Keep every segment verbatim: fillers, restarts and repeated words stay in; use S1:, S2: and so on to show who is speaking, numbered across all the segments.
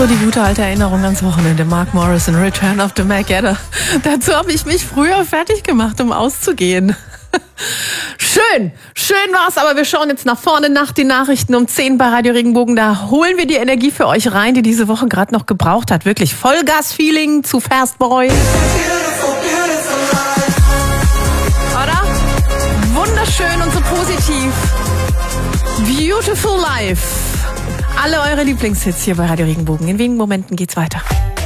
S1: So die gute alte Erinnerung ans Wochenende. Mark Morrison, Return of the Mac Adder. Dazu habe ich mich früher fertig gemacht, um auszugehen. Schön, schön war's, aber wir schauen jetzt nach vorne nach den Nachrichten um zehn bei Radio Regenbogen. Da holen wir die Energie für euch rein, die diese Woche gerade noch gebraucht hat. Wirklich Vollgas-Feeling zu Fast Boy. Oder? Wunderschön und so positiv. Beautiful Life. Alle eure Lieblingshits hier bei Radio Regenbogen. In wenigen Momenten geht's weiter.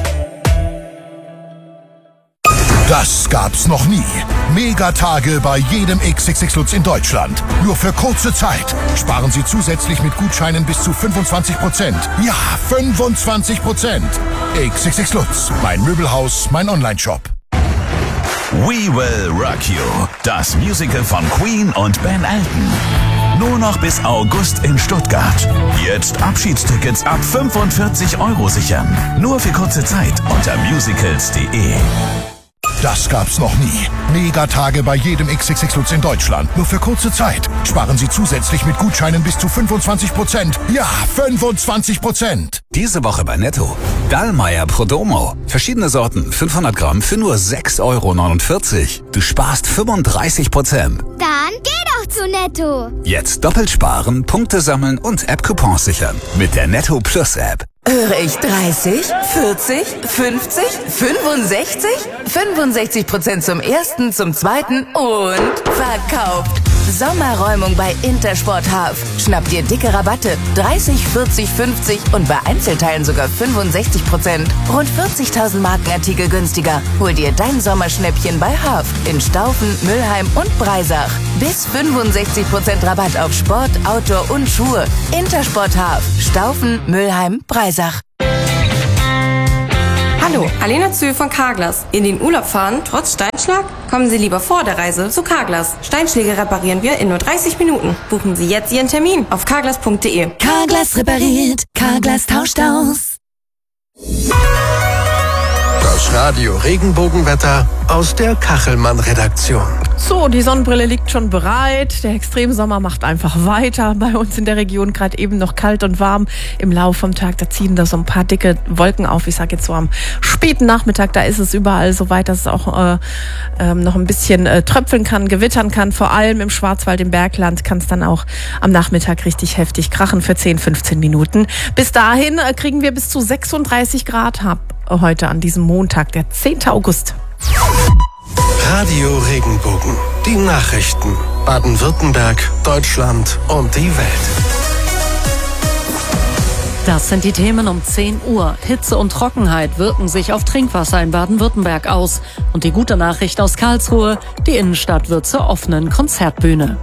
S2: Das gab's noch nie. Megatage bei jedem X X X Lutz in Deutschland. Nur für kurze Zeit. Sparen Sie zusätzlich mit Gutscheinen bis zu fünfundzwanzig Prozent. Ja, fünfundzwanzig Prozent. X X X Lutz. Mein Möbelhaus, mein Onlineshop.
S3: We Will Rock You. Das Musical von Queen und Ben Elton. Nur noch bis August in Stuttgart. Jetzt Abschiedstickets ab fünfundvierzig Euro sichern. Nur für kurze Zeit unter musicals punkt de.
S2: Das gab's noch nie. Megatage bei jedem X X X Lutz in Deutschland. Nur für kurze Zeit. Sparen Sie zusätzlich mit Gutscheinen bis zu fünfundzwanzig Prozent. Ja, fünfundzwanzig Prozent.
S4: Diese Woche bei Netto. Dallmayr Prodomo. Verschiedene Sorten, fünfhundert Gramm für nur sechs Euro neunundvierzig. Du sparst fünfunddreißig Prozent.
S5: Dann geh doch zu Netto.
S4: Jetzt doppelt sparen, Punkte sammeln und App-Coupons sichern. Mit der Netto Plus App.
S6: Höre ich dreißig, vierzig, fünfzig, fünfundsechzig? fünfundsechzig Prozent zum ersten, zum zweiten und verkauft. Sommerräumung bei Intersport Half. Schnapp dir dicke Rabatte. dreißig, vierzig, fünfzig und bei Einzelteilen sogar fünfundsechzig Prozent. Rund vierzigtausend Markenartikel günstiger. Hol dir dein Sommerschnäppchen bei Half in Staufen, Mülheim und Breisach. Bis fünfundsechzig Prozent Rabatt auf Sport, Outdoor und Schuhe. Intersport Half. Staufen, Mülheim, Breisach.
S7: Hallo, Alena Zühl von Carglass. In den Urlaub fahren, trotz Steinschlag? Kommen Sie lieber vor der Reise zu Carglass. Steinschläge reparieren wir in nur dreißig Minuten. Buchen Sie jetzt Ihren Termin auf carglass punkt de.
S8: Carglass repariert, Carglass tauscht aus.
S9: Das Radio Regenbogenwetter aus der Kachelmann-Redaktion.
S1: So, die Sonnenbrille liegt schon bereit. Der Extremsommer macht einfach weiter. Bei uns in der Region gerade eben noch kalt und warm. Im Laufe vom Tag, da ziehen da so ein paar dicke Wolken auf. Ich sage jetzt so am späten Nachmittag, da ist es überall so weit, dass es auch äh, äh, noch ein bisschen äh, tröpfeln kann, gewittern kann. Vor allem im Schwarzwald, im Bergland kann es dann auch am Nachmittag richtig heftig krachen für zehn, fünfzehn Minuten. Bis dahin äh, kriegen wir bis zu sechsunddreißig Grad ab heute an diesem Montag, der zehnten August.
S9: Radio Regenbogen. Die Nachrichten. Baden-Württemberg, Deutschland und die Welt.
S10: Das sind die Themen um zehn Uhr. Hitze und Trockenheit wirken sich auf Trinkwasser in Baden-Württemberg aus. Und die gute Nachricht aus Karlsruhe: Die Innenstadt wird zur offenen Konzertbühne.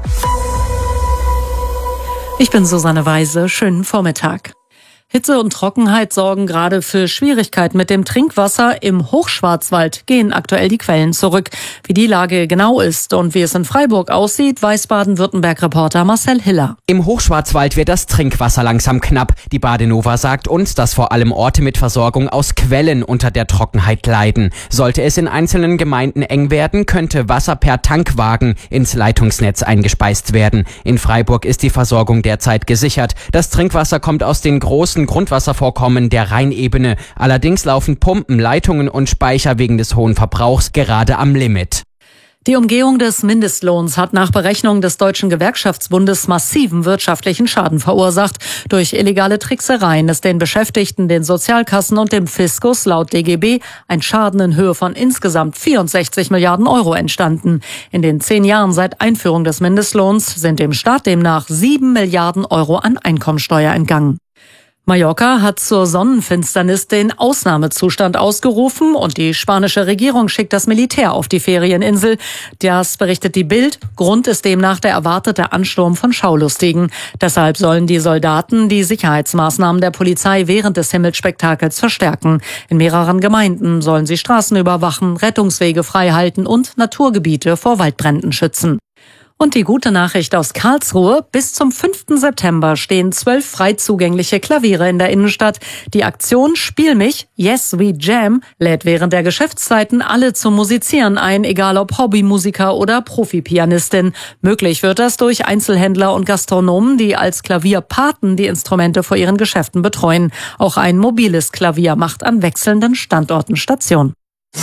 S10: Ich bin Susanne Weise. Schönen Vormittag. Hitze und Trockenheit sorgen gerade für Schwierigkeiten mit dem Trinkwasser. Im Hochschwarzwald gehen aktuell die Quellen zurück. Wie die Lage genau ist und wie es in Freiburg aussieht, weiß Baden-Württemberg-Reporter Marcel Hiller.
S11: Im Hochschwarzwald wird das Trinkwasser langsam knapp. Die Badenova sagt uns, dass vor allem Orte mit Versorgung aus Quellen unter der Trockenheit leiden. Sollte es in einzelnen Gemeinden eng werden, könnte Wasser per Tankwagen ins Leitungsnetz eingespeist werden. In Freiburg ist die Versorgung derzeit gesichert. Das Trinkwasser kommt aus den großen Grundwasservorkommen der Rheinebene. Allerdings laufen Pumpen, Leitungen und Speicher wegen des hohen Verbrauchs gerade am Limit.
S10: Die Umgehung des Mindestlohns hat nach Berechnung des Deutschen Gewerkschaftsbundes massiven wirtschaftlichen Schaden verursacht. Durch illegale Tricksereien ist den Beschäftigten, den Sozialkassen und dem Fiskus laut D G B ein Schaden in Höhe von insgesamt vierundsechzig Milliarden Euro entstanden. In den zehn Jahren seit Einführung des Mindestlohns sind dem Staat demnach sieben Milliarden Euro an Einkommensteuer entgangen. Mallorca hat zur Sonnenfinsternis den Ausnahmezustand ausgerufen und die spanische Regierung schickt das Militär auf die Ferieninsel. Das berichtet die Bild. Grund ist demnach der erwartete Ansturm von Schaulustigen. Deshalb sollen die Soldaten die Sicherheitsmaßnahmen der Polizei während des Himmelsspektakels verstärken. In mehreren Gemeinden sollen sie Straßen überwachen, Rettungswege freihalten und Naturgebiete vor Waldbränden schützen. Und die gute Nachricht aus Karlsruhe: Bis zum fünften September stehen zwölf frei zugängliche Klaviere in der Innenstadt. Die Aktion Spiel mich, Yes We Jam lädt während der Geschäftszeiten alle zum Musizieren ein, egal ob Hobbymusiker oder Profipianistin. Möglich wird das durch Einzelhändler und Gastronomen, die als Klavierpaten die Instrumente vor ihren Geschäften betreuen. Auch ein mobiles Klavier macht an wechselnden Standorten Station.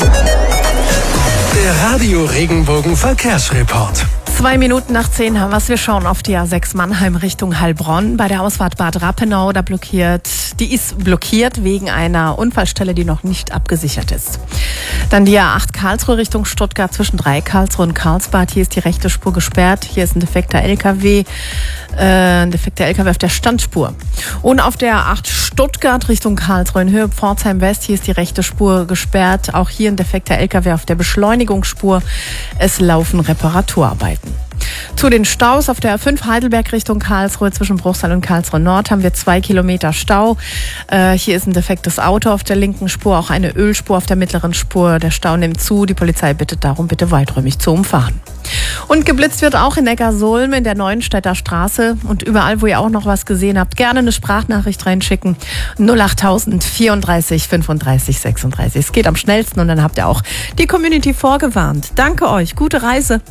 S9: Der Radio Regenbogen Verkehrsreport.
S1: Zwei Minuten nach zehn haben wir's. Wir schauen auf die A sechs Mannheim Richtung Heilbronn. Bei der Ausfahrt Bad Rappenau, da blockiert, die ist blockiert wegen einer Unfallstelle, die noch nicht abgesichert ist. Dann die A acht Karlsruhe Richtung Stuttgart zwischen drei Karlsruhe und Karlsbad. Hier ist die rechte Spur gesperrt. Hier ist ein defekter L K W, äh, ein defekter L K W auf der Standspur. Und auf der A acht Stuttgart Richtung Karlsruhe in Höhe Pforzheim West. Hier ist die rechte Spur gesperrt. Auch hier ein defekter L K W auf der Beschleunigungsspur. Es laufen Reparaturarbeiten. Zu den Staus auf der A fünf Heidelberg Richtung Karlsruhe zwischen Bruchsal und Karlsruhe Nord haben wir zwei Kilometer Stau. Äh, hier ist ein defektes Auto auf der linken Spur, auch eine Ölspur auf der mittleren Spur. Der Stau nimmt zu. Die Polizei bittet darum, bitte weiträumig zu umfahren. Und geblitzt wird auch in Neckarsulm in der Neuenstädter Straße. Und überall, wo ihr auch noch was gesehen habt, gerne eine Sprachnachricht reinschicken. null achttausend vierunddreißig fünfunddreißig sechsunddreißig. Es geht am schnellsten und dann habt ihr auch die Community vorgewarnt. Danke euch. Gute Reise.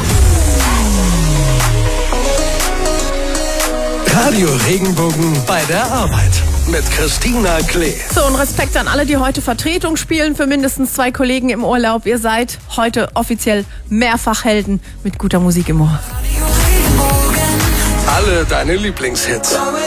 S9: Radio Regenbogen bei der Arbeit mit Christina Klee.
S1: So, und Respekt an alle, die heute Vertretung spielen für mindestens zwei Kollegen im Urlaub. Ihr seid heute offiziell Mehrfachhelden mit guter Musik im Ohr.
S9: Alle deine Lieblingshits.